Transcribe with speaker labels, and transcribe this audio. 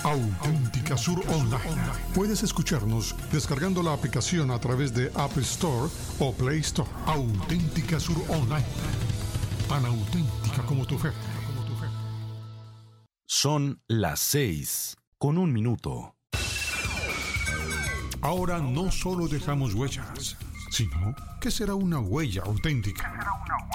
Speaker 1: Auténtica Sur Online. Puedes escucharnos descargando la aplicación a través de App Store o Play Store. Auténtica Sur Online. Tan auténtica como tu fe.
Speaker 2: Son las 6:01.
Speaker 1: Ahora no solo dejamos huellas, sino que será una huella auténtica.